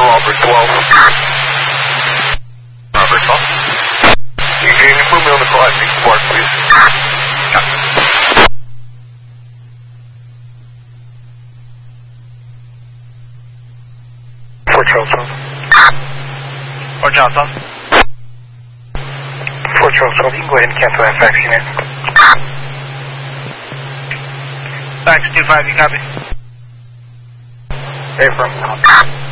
Robert 12. Robert 12. Can you put me on the call at 6 Park, please? Fort Charles 12. Fort Charles 12. Fort Charles 12, you can go ahead and cancel that fax unit. Fax 25, you copy? Affirm.